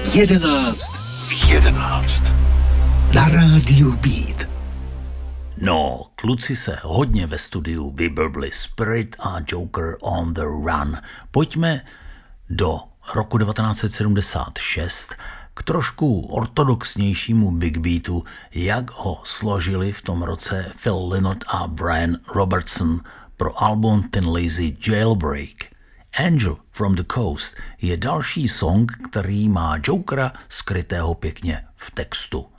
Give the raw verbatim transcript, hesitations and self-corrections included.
Jedenáct. Jedenáct. Na rádiu Beat. No, kluci se hodně ve studiu vyblbli. Spirit a Joker on the Run. Pojďme do roku devatenáct set sedmdesát šest k trošku ortodoxnějšímu big beatu, jak ho složili v tom roce Phil Lynott a Brian Robertson pro album Thin Lizzy Jailbreak. Angel from the Coast je další song, který má Jokera skrytého pěkně v textu.